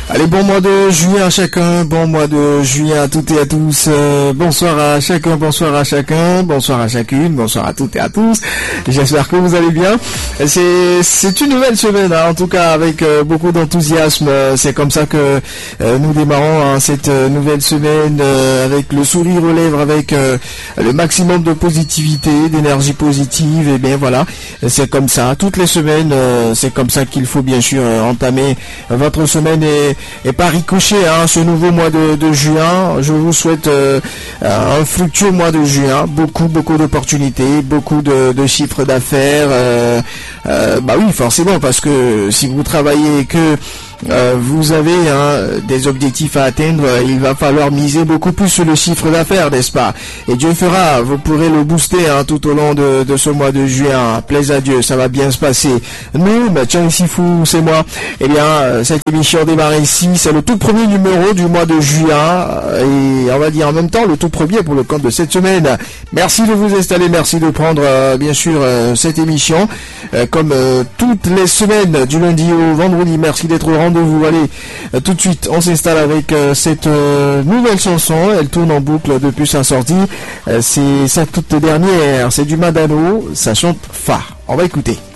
Allez, bon mois de juillet à chacun, bon mois de juillet à toutes et à tous. Bonsoir à chacun, bonsoir à chacun, bonsoir à chacune, bonsoir à toutes et à tous. J'espère que vous allez bien. C'est une nouvelle semaine, hein, en tout cas avec beaucoup d'enthousiasme. C'est comme ça que nous démarrons hein, cette nouvelle semaine avec le sourire aux lèvres, avec le maximum de positivité, d'énergie positive. Et bien voilà, c'est comme ça. Toutes les semaines, c'est comme ça qu'il faut bien sûr entamer votre semaine et par ricochet, hein, ce nouveau mois de juin. Je vous souhaite un fructueux mois de juin, beaucoup d'opportunités, beaucoup de chiffres d'affaires. Bah oui, forcément, parce que si vous travaillez et que vous avez des objectifs à atteindre, il va falloir miser beaucoup plus sur le chiffre d'affaires, n'est-ce pas? Et Dieu fera, vous pourrez le booster tout au long de ce mois de juin. Plaise à Dieu, ça va bien se passer. Nous, tiens ici fou, c'est moi. Eh bien, cette émission démarre ici, c'est le tout premier numéro du mois de juin, et on va dire en même temps le tout premier pour le compte de cette semaine. Merci de vous installer, merci de prendre bien sûr cette émission, comme toutes les semaines, du lundi au vendredi. Merci d'être au rendez-vous. Allez, tout de suite, on s'installe avec cette nouvelle chanson. Elle tourne en boucle depuis sa sortie. C'est sa toute dernière. C'est du Madano. Ça chante phare. On va écouter.